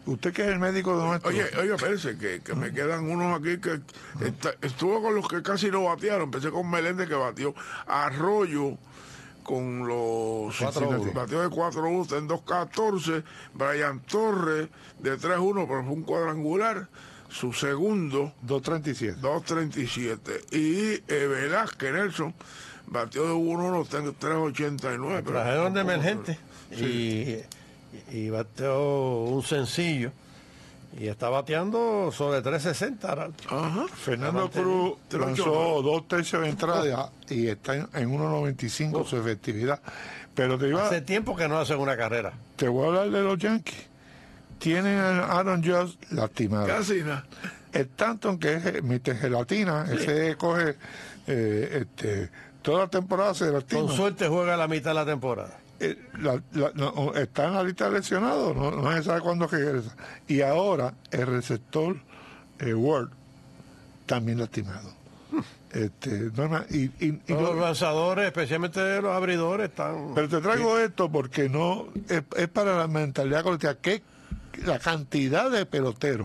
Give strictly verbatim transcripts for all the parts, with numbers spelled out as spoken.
Usted que es el médico de nuestro. Oye, oye, parece que, que me quedan unos aquí que está, estuvo con los que casi no batearon. Empecé con Meléndez que batió. Arroyo con los batió de cuatro uno en dos catorce. Brian Torres de tres uno, pero fue un cuadrangular. Su segundo, dos treinta y siete. dos treinta y siete. Y eh, Velázquez Nelson batió de uno uno, tres ochenta y nueve. Trajeron de emergente. Sí. Y, y bateó un sencillo. Y está bateando sobre tres sesenta. Ajá. Fernando Cruz lanzó dos tercios de entrada y está en, en uno noventa y cinco oh. su efectividad. Pero te iba, hace tiempo que no hacen una carrera. Te voy a hablar de los Yankees. Tienen a Aaron Judge lastimado. Casi nada. El Stanton, que es mister Gelatina, sí. ese coge eh, este, toda la temporada se lastima. Con suerte juega la mitad de la temporada. Eh, la, la, no, está en la lista de lesionados, no, no se sabe cuándo regresa. Y ahora el receptor eh, Ward también lastimado. Este, no, y, y, y los lanzadores, especialmente los abridores, están. Pero te traigo sí. esto porque no es, es para la mentalidad colectiva. Que la cantidad de peloteros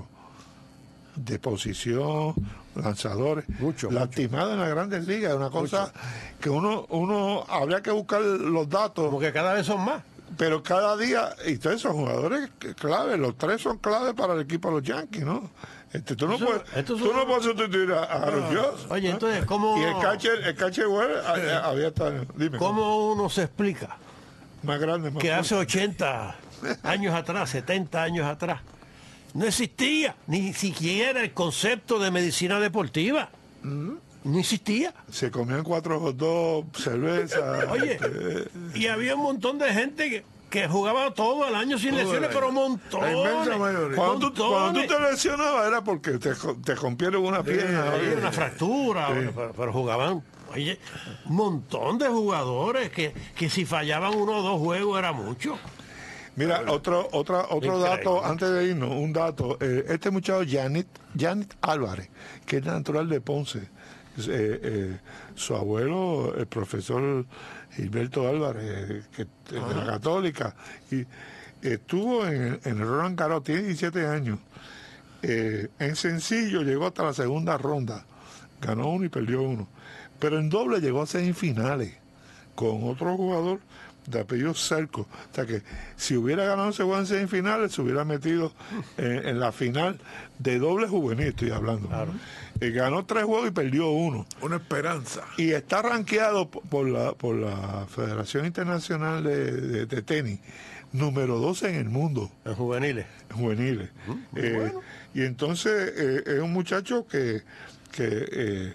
de posición, lanzadores, mucho, lastimados mucho. en las grandes ligas, es una cosa mucho. que uno, uno habría que buscar los datos. Porque cada vez son más. Pero cada día, y todos esos jugadores clave, los tres son clave para el equipo de los Yankees, ¿no? Este, tú no eso, puedes, tú son... no puedes sustituir a, a Aaron Judge. Oye, ¿no? Entonces, ¿cómo...? Y el catcher, el catcher bueno, sí. había estado... Dime. ¿Cómo uno se explica? Más grande, más que fuerte. hace ochenta años atrás, setenta años atrás, no existía ni siquiera el concepto de medicina deportiva. Mm. No existía. Se comían cuatro hot dogs, cerveza. Oye, este... y había un montón de gente que, que jugaba todo el año sin todo lesiones, pero montones. Cuando tú, cuando tú te lesionabas era porque te, te rompieron una pierna. Sí, una fractura, sí. pero, pero jugaban. Oye, un montón de jugadores que, que si fallaban uno o dos juegos era mucho. Mira, otro otra, otro Increíble. dato, antes de irnos, un dato. Eh, este muchacho, Yanit, Yanit Álvarez, que es natural de Ponce, eh, eh, su abuelo, el profesor Gilberto Álvarez, que de la Católica, y estuvo en, en el Roland Garros, tiene diecisiete años. Eh, en sencillo llegó hasta la segunda ronda, ganó uno y perdió uno. Pero en doble llegó a semifinales con otro jugador de apellido Cerco. O sea que si hubiera ganado ese juego en semifinales, se hubiera metido en, en la final de doble juvenil, estoy hablando. Claro. Eh, ganó tres juegos y perdió uno. Una esperanza. Y está rankeado por la, por la Federación Internacional de, de, de Tenis, número doce en el mundo. En juveniles. En juveniles. Mm, eh, bueno. Y entonces eh, es un muchacho que... que eh,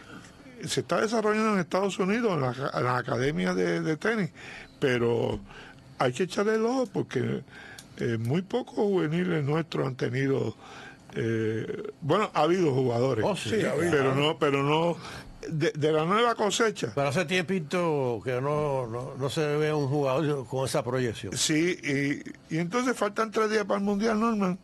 se está desarrollando en Estados Unidos, en las la academias de, de tenis, pero hay que echarle el ojo porque eh, muy pocos juveniles nuestros han tenido, eh, bueno, ha habido jugadores, oh, sí, sí, pero no, pero no de, de la nueva cosecha. Pero hace tiempito que no, no, no se ve un jugador con esa proyección. Sí, y, y entonces faltan tres días para el Mundial, Norman.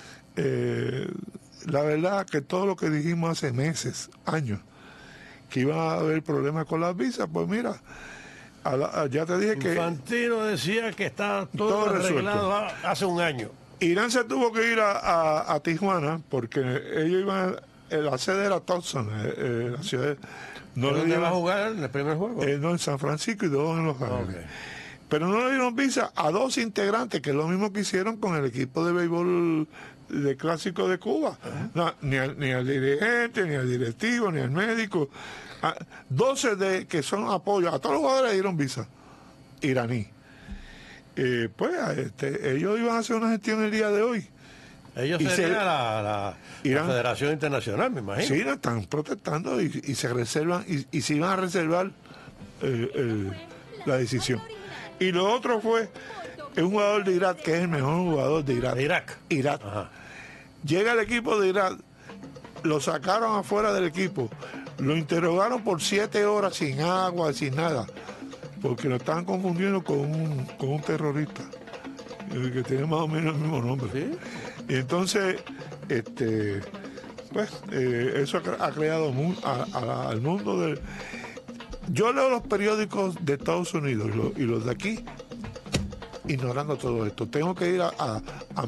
Eh, la verdad que todo lo que dijimos hace meses, años, que iba a haber problemas con las visas, pues mira, a la, a, ya te dije que... Infantino decía que está todo, todo arreglado hace un año. Irán se tuvo que ir a, a, a Tijuana porque ellos iban, a, la sede era Tucson, eh, eh, la ciudad... No ¿Dónde va a jugar en el primer juego? Eh, no, en San Francisco y dos en Los Ángeles. Okay. Pero no le dieron visa a dos integrantes, que es lo mismo que hicieron con el equipo de béisbol de Clásico de Cuba. Uh-huh. No, ni, al, ni al dirigente, ni al directivo, ni al médico. A, doce de que son apoyos. A todos los jugadores le dieron visa iraní. Eh, pues este, ellos iban a hacer una gestión el día de hoy. Ellos serían se, la, la, Irán, la Federación Internacional, me imagino. Sí, la están protestando y, y se reservan, y, y se iban a reservar eh, eh, la decisión. Y lo otro fue un jugador de Irak, que es el mejor jugador de Irak. ¿De Irak? Irak. Ajá. Llega el equipo de Irak, lo sacaron afuera del equipo, lo interrogaron por siete horas sin agua, sin nada, porque lo estaban confundiendo con un, con un terrorista, que tiene más o menos el mismo nombre. ¿Sí? Y entonces, este, pues, eh, eso ha creado a, a, al mundo del... Yo leo los periódicos de Estados Unidos y los de aquí ignorando todo esto. Tengo que ir a, a, a